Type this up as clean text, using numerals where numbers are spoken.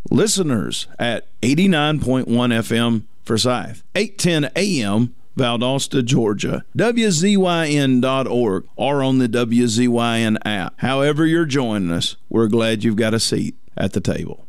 Listeners at 89.1 FM Forsyth, 810 AM Valdosta, Georgia, WZYN.org, or on the WZYN app. However you're joining us, we're glad you've got a seat at the table.